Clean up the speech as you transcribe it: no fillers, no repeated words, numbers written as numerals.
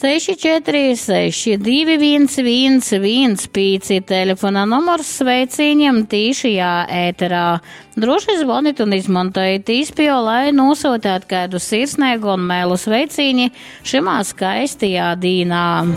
6462111 pīci telefona numurs sveiciņiem tīšajā ēterā. Droši zvanīt un izmantojiet īspēju, lai nosūtītu kādu sirsnīgu un mēlu sveiciņu šimā skaistajā dīnā.